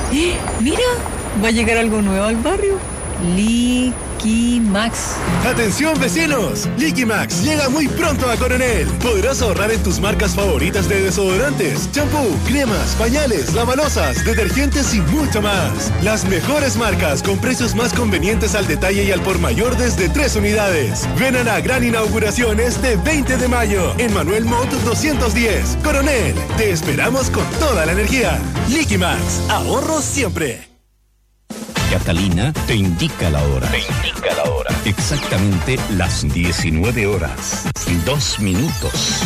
Mira, va a llegar algo nuevo al barrio. Liquimax. ¡Atención, vecinos! Liquimax llega muy pronto a Coronel. Podrás ahorrar en tus marcas favoritas de desodorantes, champú, cremas, pañales, lavalosas, detergentes y mucho más. Las mejores marcas con precios más convenientes al detalle y al por mayor desde 3 unidades. Ven a la gran inauguración este 20 de mayo en Manuel Montt 210. Coronel, te esperamos con toda la energía. Liquimax, ahorro siempre. Catalina te indica la hora. Exactamente las 19 horas. 2 minutos.